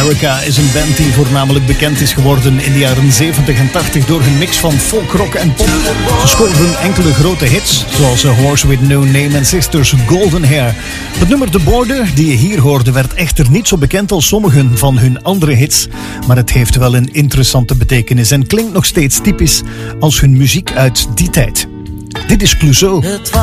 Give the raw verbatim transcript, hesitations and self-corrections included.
America is een band die voornamelijk bekend is geworden in de jaren zeventig en tachtig door hun mix van folk, rock en pop. Ze scoorden enkele grote hits, zoals A Horse With No Name en Sisters Golden Hair. Het nummer The Border, die je hier hoorde, werd echter niet zo bekend als sommigen van hun andere hits. Maar het heeft wel een interessante betekenis en klinkt nog steeds typisch als hun muziek uit die tijd. Dit is Clouseau.